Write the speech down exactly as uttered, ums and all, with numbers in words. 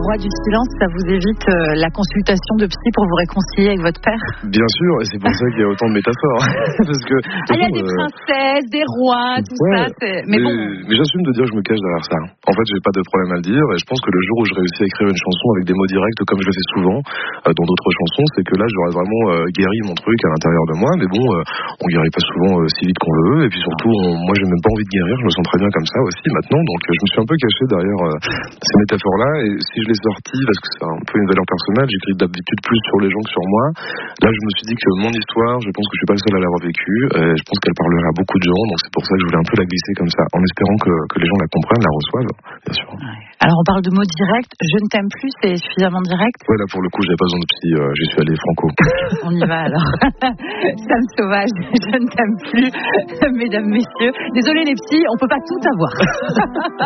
roi du silence, ça vous évite euh, la consultation de psy pour vous réconcilier avec votre père? Bien sûr, et c'est pour ça qu'il y a autant de métaphores. Parce que, ah, il y a des euh... princesses, des rois, tout ouais, ça. C'est... Mais, mais bon. Mais j'assume de dire que je me cache derrière ça. En fait, j'ai pas de problème à le dire, et je pense que le jour où je réussis à écrire une chanson avec des mots directs, comme je le fais souvent euh, dans d'autres chansons, c'est que là, j'aurais vraiment euh, guéri mon truc à l'intérieur de moi. Mais bon, euh, on guérit pas souvent euh, si vite qu'on veut, et puis surtout, on, moi, j'ai même pas envie de guérir. Je me sens très bien comme ça aussi maintenant, donc euh, je me suis un peu caché derrière euh, ces métaphores-là. Et si je les sortis, parce que c'est un peu une valeur personnelle, j'écris d'habitude plus sur les gens que sur moi. Là, je me suis dit que mon histoire, je pense que je suis pas le seul à l'avoir vécue. Euh, je pense qu'elle parlera à beaucoup de gens, donc c'est pour ça que je voulais un peu la glisser comme ça, en espérant que, que les gens la comprennent, la reçoivent, bien sûr. Ouais. Alors on parle de mots directs. Je ne t'aime plus, c'est suffisamment direct. Ouais, là pour le coup, j'avais pas besoin de psy. Euh, j'y suis allé franco. On y va alors. Sam Sauvage, je ne t'aime plus, mesdames, messieurs. Désolé les psys, on peut pas tout avoir.